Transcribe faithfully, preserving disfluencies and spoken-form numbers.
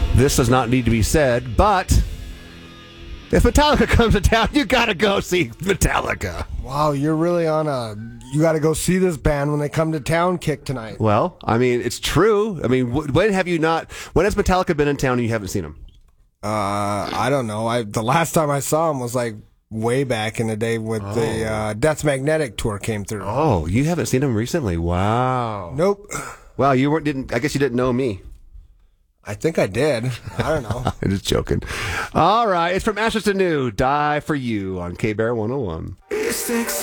This does not need to be said, but if Metallica comes to town, you gotta go see Metallica. Wow, you're really on a you gotta go see this band when they come to town kick tonight. Well, I mean, it's true. I mean, when have you not, when has Metallica been in town and you haven't seen them? Uh, I don't know. I The last time I saw them was like way back in the day with oh. the uh, Death Magnetic tour came through. Oh, you haven't seen them recently? Wow. Nope. Wow, you weren't, didn't, I guess you didn't know me. I think I did. I don't know. I'm just joking. All right. It's from Ashes to New. Die for You on K-Bear one oh one.